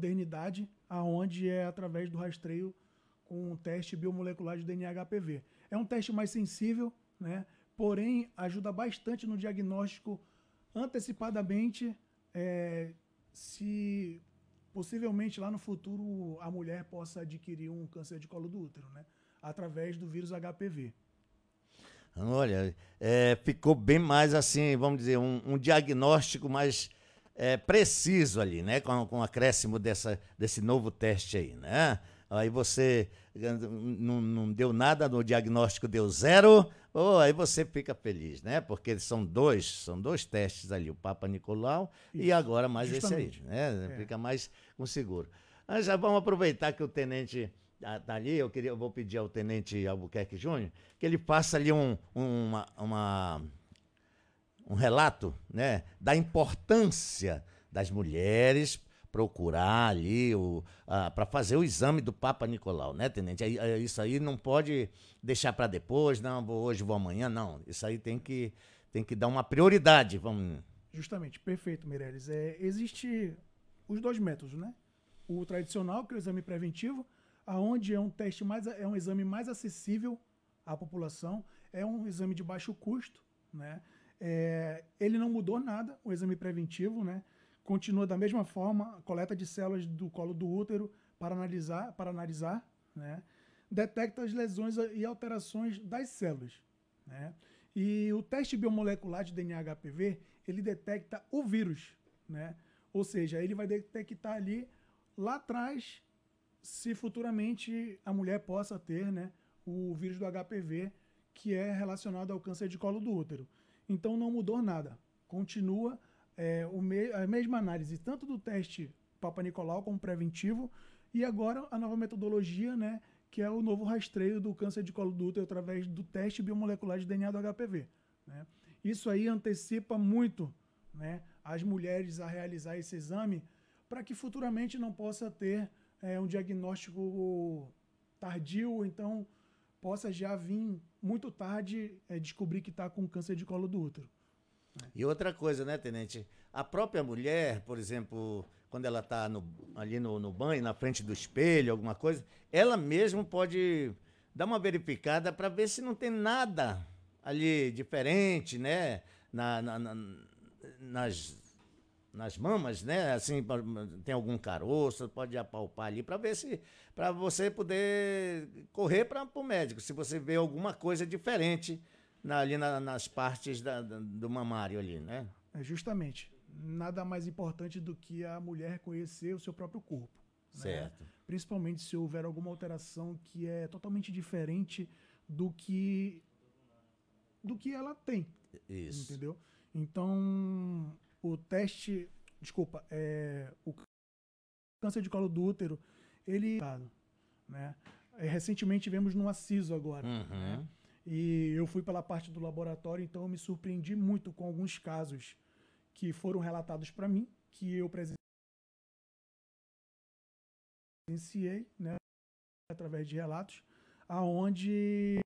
modernidade, aonde é através do rastreio com um teste biomolecular de DNA HPV. É um teste mais sensível, né? Porém, ajuda bastante no diagnóstico antecipadamente, se possivelmente lá no futuro a mulher possa adquirir um câncer de colo do útero, né? Através do vírus HPV. Olha, ficou bem mais assim, vamos dizer, um diagnóstico mais preciso ali, né? Com o acréscimo desse novo teste aí, né? Aí você não deu nada no diagnóstico, deu 0, aí você fica feliz, né? Porque são dois testes ali, o Papa Nicolau e Isso, agora mais justamente. esse aí, né? Fica mais com seguro. Mas já vamos aproveitar que o tenente tá ali, eu vou pedir ao tenente Albuquerque Júnior que ele faça ali um relato, né, da importância das mulheres procurar ali para fazer o exame do Papa Nicolau, né, tenente? Isso aí não pode deixar para depois, não, hoje, vou amanhã, não. Isso aí tem que dar uma prioridade, vamos. Justamente, perfeito, Meirelles. Existe os dois métodos, né? O tradicional, que é o exame preventivo, aonde é um exame mais acessível à população, é um exame de baixo custo, né? Ele não mudou nada, o exame preventivo, né? Continua da mesma forma, a coleta de células do colo do útero para analisar, né? Detecta as lesões e alterações das células, né? E o teste biomolecular de DNA HPV, ele detecta o vírus, né? Ou seja, ele vai detectar ali, lá atrás, se futuramente a mulher possa ter, né, o vírus do HPV, que é relacionado ao câncer de colo do útero. Então não mudou nada. Continua a mesma análise, tanto do teste Papa Nicolau como preventivo, e agora a nova metodologia, né, que é o novo rastreio do câncer de colo do útero através do teste biomolecular de DNA do HPV. Né? Isso aí antecipa muito, né, as mulheres a realizar esse exame para que futuramente não possa ter um diagnóstico tardio, ou então possa já vir muito tarde descobrir que está com câncer de colo do útero. E outra coisa, né, tenente? A própria mulher, por exemplo, quando ela está ali no banho, na frente do espelho, alguma coisa, ela mesma pode dar uma verificada para ver se não tem nada ali diferente, né? Nas mamas, né? Assim, tem algum caroço, pode apalpar ali para ver se, para você poder correr para o médico, se você vê alguma coisa diferente ali nas partes do mamário ali, né? Justamente, nada mais importante do que a mulher conhecer o seu próprio corpo. Né? Certo. Principalmente se houver alguma alteração que é totalmente diferente do que ela tem. Isso. Entendeu? Então, o teste, o câncer de colo do útero, ele, né? Recentemente vemos no Aciso agora, né? Uhum. E eu fui pela parte do laboratório, então eu me surpreendi muito com alguns casos que foram relatados para mim, que eu presenciei, né, através de relatos, aonde